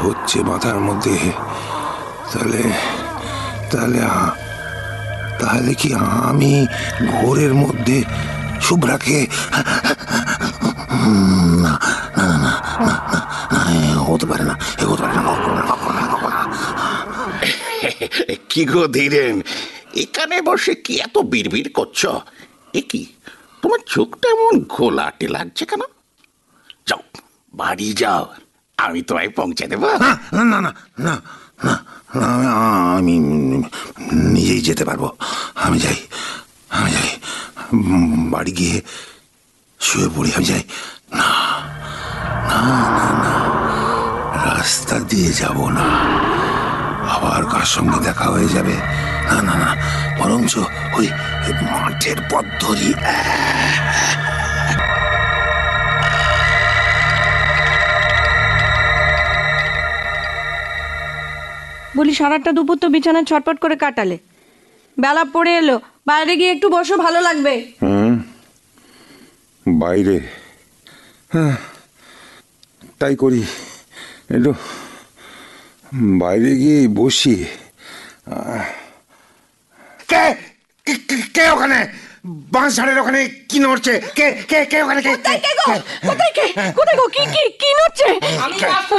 হচ্ছে মাথার মধ্যে। তাহলে তাহলে তাহলে কি আমি ঘোরের মধ্যে শুভ্রাকে? না না না না না, হতে পারে না, হতে পারে না। কি গো ধীরেন, এখানে বসে কি এত বিড়বিড় করছো? এ কি, তোমার চোখটা এমন ঘোলাটে লাগছে কেন? যাও, বাড়ি যাও, আমি তোমায় পৌঁছে দেবো। না না না না না, আমি নিজেই যেতে পারবো। আমি যাই, আমি যাই, বাড়ি গিয়ে শুয়ে পড়ি। আমি যাই। না না না না, রাস্তা দিয়ে যাব না, আবার কার সঙ্গে দেখা হয়ে যাবে। না না না, বরঞ্চ ওই মাঠের পথ ধরি। বলি, সারাটা দুপুর তো বিছানায় ছটপট করে কাটালে, বেলা পড়ে এলো, বাইরে গিয়ে একটু বসো, ভালো লাগবে। বাইরে? হ্যাঁ, তাই করি, একটু বাইরে গিয়ে বসি। কে কে ওখানে? বাঁশ ঝাড়ের ওখানে কি নড়ছে? কে কে কে ওখানে? কোথায় কে গো? কোথায় কে? কোথায় গো? কি কি কি নড়ছে?